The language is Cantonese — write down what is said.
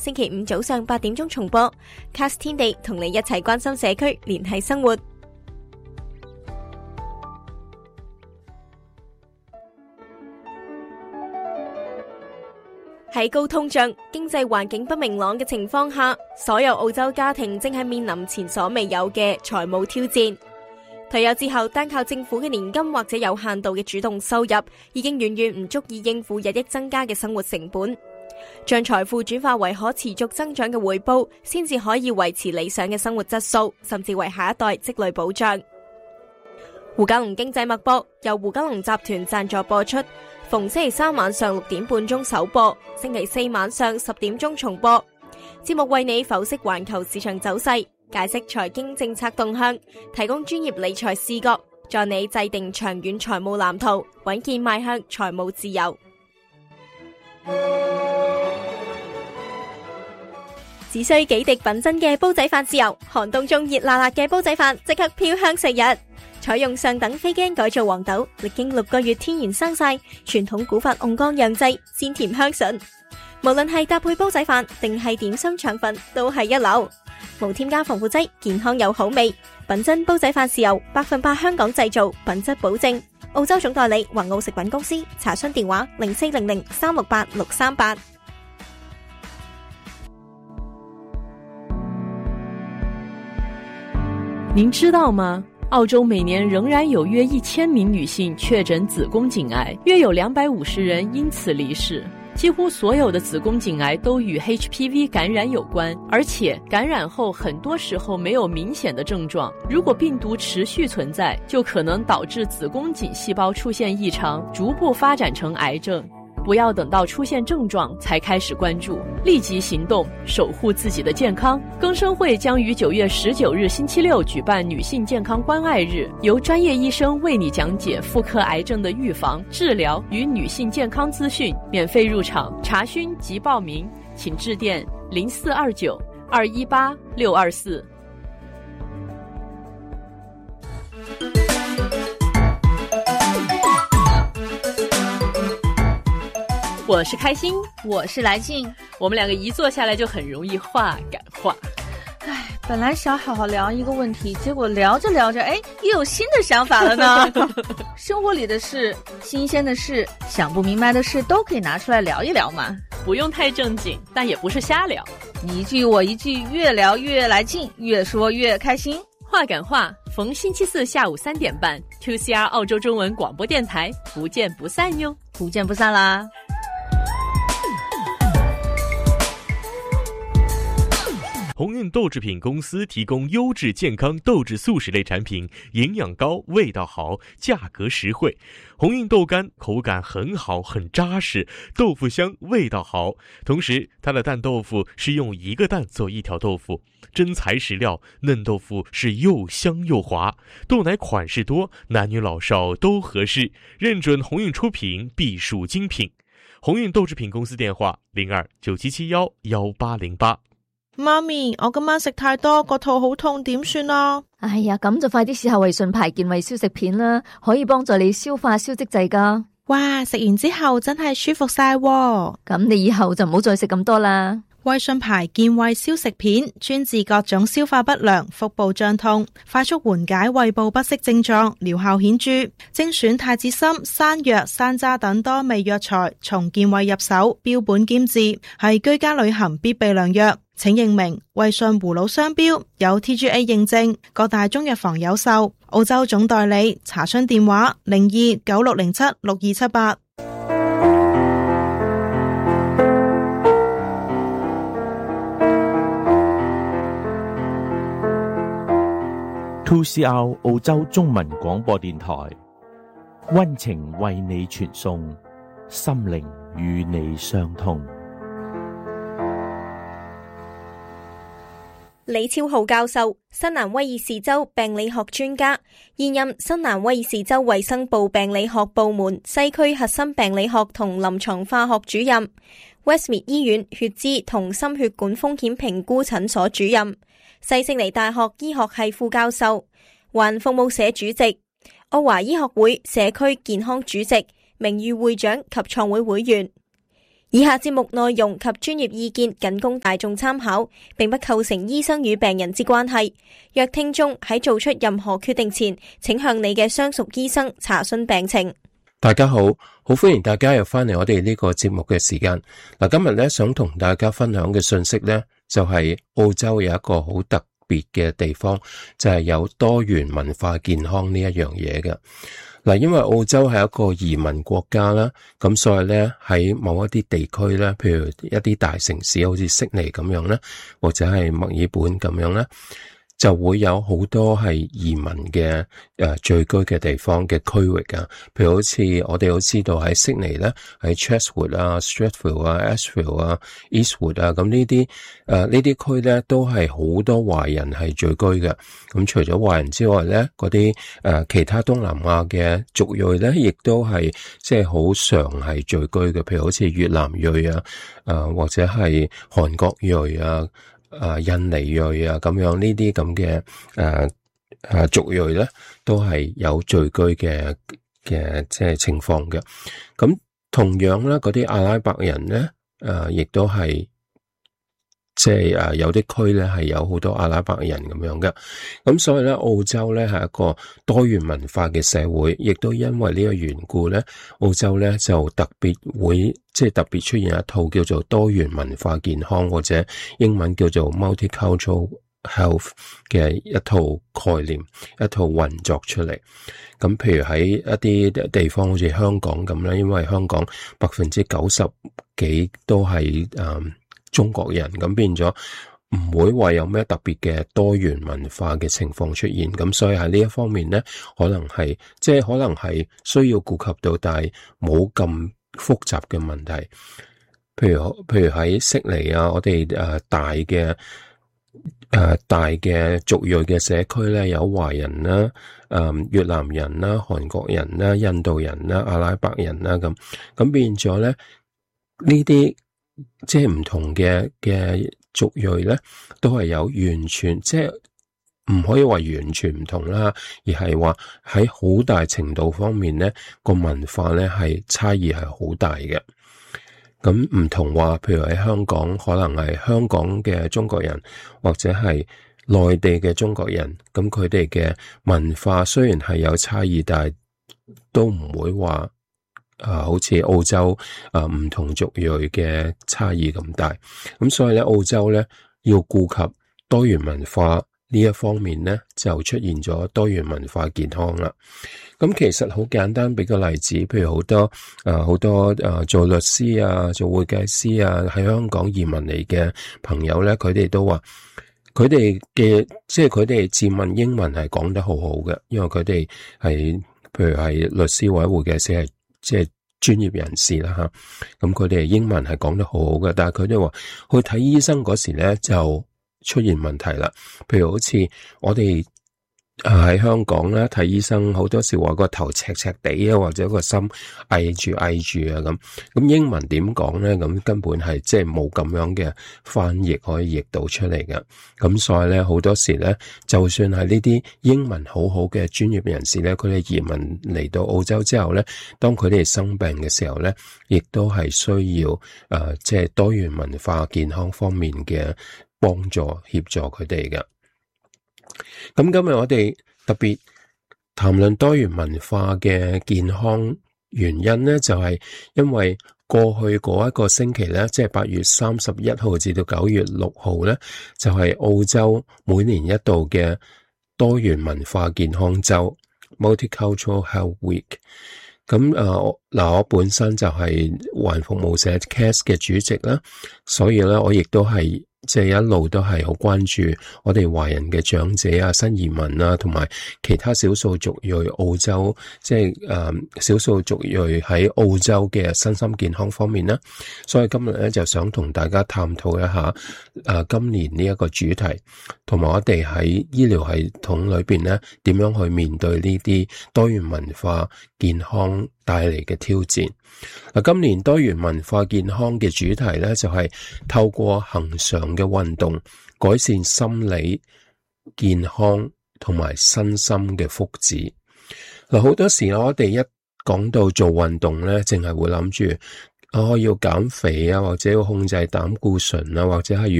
星期五早上8點鐘重播。Cast 天地同你一齊關心社區，聯繫生活。喺高通脹、經濟環境不明朗嘅情況下，所有澳洲家庭正係面臨前所未有嘅財務挑戰。退休之後，單靠政府嘅年金或者有限度嘅主動收入，已經遠遠唔足以應付日益增加嘅生活成本。將財富轉化為可持續增長嘅回報，先至可以維持理想嘅生活質素，甚至為下一代積累保障。胡嘉龍經濟脈搏由胡嘉龍集團贊助播出，逢星期三晚上6點半鐘首播，星期四晚上10點鐘重播。節目為你剖析環球市場走勢，解釋財經政策動向，提供專業理財視角，助你制定長遠財務藍圖，穩健邁向財務自由。只需幾滴品珍嘅煲仔飯豉油，寒冬中熱辣辣嘅煲仔飯即刻飄香食日。採用上等非經改造黃豆，歷經6個月天然生曬，傳統古法甕缸釀製，鮮甜香醇。無論係搭配煲仔飯定係點心腸粉，都係一流。無添加防腐劑，健康又好味。品珍煲仔飯豉油，100%香港製造，品質保證。澳洲總代理宏澳食品公司，查詢電話0400368638。 您知道嗎？澳洲每年仍然有約1000名女性確診子宮頸癌，約有250人因此離世。幾乎所有的子宮頸癌都與 HPV 感染有關，而且感染後很多時候沒有明顯的症狀。如果病毒持續存在，就可能導致子宮頸細胞出現異常，逐步發展成癌症。不要等到出現症狀才開始關注，立即行動，守護自己的健康。更生會將於9月19日星期六舉辦女性健康關愛日，由專業醫生為你講解婦科癌症的預防、治療與女性健康資訊，免費入場，查詢及報名請致電0429 218 624。我是開心， 我是來靜， 我們兩個一坐下來就很容易話趕話。 唉，本來想好好聊一個問題，結果聊着聊着，又有新的想法了呢。生活裡的事，新鮮的事，想不明白的事都可以拿出來聊一聊嘛。 不用太正經，但也不是瞎聊。 你一句我一句，越聊越來勁，越說越開心。 話趕話，逢星期四下午3點半 ，2CR 澳洲中文廣播電台，不見不散喲， 不見不散啦。 鸿运豆制品公司提供优质健康豆制素食类产品，营养高，味道好，价格实惠。鸿运豆干口感很好，很扎实，豆腐香，味道好。同时，它的蛋豆腐是用1个蛋做1条豆腐，真材实料，嫩豆腐是又香又滑。豆奶款式多，男女老少都合适，认准鸿运出品，必属精品。鸿运豆制品公司電話0297711808。 媽咪，我今晚食太多，個肚好痛，點算啊？ 哎呀，咁就快啲試下胃順排健胃消食片啦，可以幫助你消化消積滯噶。 哇，食完之後真係舒服晒喎。 咁你以後就唔好再食咁多啦。 胃順排健胃消食片專治各種消化不良、腹部脹痛，快速緩解胃部不適症狀，療效顯著。精選太子參、山藥、山楂等多味藥材，從健胃入手，標本兼治，係居家旅行必備良藥。請認明胃順葫蘆商標，有 TGA 認證，各大中藥房有售。澳洲總代理，查詢電話0296076278。 2CR 澳洲中文廣播電台，溫情為你傳送，心靈與你相通。 李超浩教授，新南威爾士州病理學專家，現任新南威爾士州衛生部病理學部門西區核心病理學同臨床化學主任， Westmead 醫院血脂同心血管風險評估診所主任，西悉尼大學醫學系副教授，環服務社主席，澳華醫學會社區健康主席，名譽會長及創會會員。 以下節目內容及專業意見僅供大眾參考，並不構成醫生與病人之關係。若聽眾喺做出任何決定前，請向你嘅相熟醫生查詢病情。 大家好，好歡迎大家又翻嚟我哋呢個節目嘅時間。嗱，今日咧想同大家分享嘅信息咧，就係澳洲有一個好特別嘅地方，就係有多元文化健康呢一樣嘢嘅。嗱，因為澳洲係一個移民國家啦，咁所以咧喺某一啲地區咧，譬如一啲大城市，好似悉尼咁樣咧，或者係墨爾本咁樣咧，就會有好多係移民嘅聚居嘅地方嘅區域啊。譬如好似我哋都知道喺悉尼咧，喺 Chatswood 啊、Strathfield 啊、Ashfield 啊、Eastwood 啊，咁呢啲區咧都係好多華人係聚居嘅。咁除咗華人之外咧，嗰啲其他東南亞嘅族裔咧，亦都係即係好常係聚居嘅。譬如好似越南裔啊，或者係韓國裔啊。印尼裔啊，咁樣呢啲咁嘅族裔咧，都係有聚居嘅即係情況嘅。咁同樣咧，嗰啲阿拉伯人咧，亦都係即係有啲區咧係有好多阿拉伯人咁樣嘅。咁所以咧，澳洲咧係一個多元文化嘅社會，亦都因為呢個緣故咧，澳洲咧就特別會即係特別出現一套叫做多元文化健康，或者英文叫做 multicultural health 嘅一套概念，一套運作出嚟。咁譬如喺一啲地方好似香港咁啦，因為香港90%幾都係中國人，咁變咗唔會話有咩特別嘅多元文化嘅情況出現。咁所以喺呢一方面咧，可能係需要顧及到，但係冇咁複雜嘅問題。譬如喺悉尼啊，我哋大嘅族裔嘅社區咧，有華人啦、越南人啦、韓國人啦、印度人啦、阿拉伯人啦，咁變咗咧，呢啲即係唔同嘅族裔咧，都係有完全即係唔可以話完全唔同啦，而係話喺好大程度方面咧，個文化咧係差異係好大嘅。咁唔同話，譬如喺香港，可能係香港嘅中國人，或者係內地嘅中國人，咁佢哋嘅文化雖然係有差異，但係都唔會話好似澳洲唔同族裔嘅差異咁大。咁所以咧，澳洲咧要顧及多元文化呢一方面咧，就出現咗多元文化健康啦。咁其實好簡單，俾個例子，譬如好多做律師啊、做會計師啊，喺香港移民嚟嘅朋友咧，佢哋都話佢哋自問英文係講得好好嘅，因為佢哋係譬如係律師或者會計師係即係專業人士啦吓，咁佢哋英文係講得好好嘅，但係佢哋話去睇醫生嗰時咧就出現問題啦。譬如好似我哋喺香港咧睇醫生，好多時話個頭赤赤地啊，或者個心翳住啊咁英文點講咧？咁根本係即係冇咁樣嘅翻譯可以譯到出嚟嘅。咁所以咧，好多時咧，就算係呢啲英文好好嘅專業人士咧，佢哋移民嚟到澳洲之後咧，當佢哋生病嘅時候咧，亦都係需要即係多元文化健康方面嘅幫助協助佢哋嘅。咁今日我哋特別談論多元文化嘅健康原因呢，就係因為過去嗰一個星期呢，即係8月31號至到9月6號呢，就係澳洲每年一度嘅多元文化健康週 Multicultural Health Week。咁我本身就係華人服務社 CAS 嘅主席啦，所以咧我亦都係即係一路都係好關注我哋華人嘅長者啊、新移民啊，同埋其他少數族裔澳洲，即係少數族裔喺澳洲嘅身心健康方面啦。所以今日咧就想同大家探討一下今年呢一個主題，同埋我哋喺醫療系統裏邊咧點樣去面對呢啲多元文化健康帶嚟嘅挑戰。今年多元文化健康嘅主題咧就係透過恆常嘅運動改善心理健康同埋身心嘅福祉。好多時我哋一講到做運動咧，淨係會諗住要減肥啊，或者要控制膽固醇啊，或者係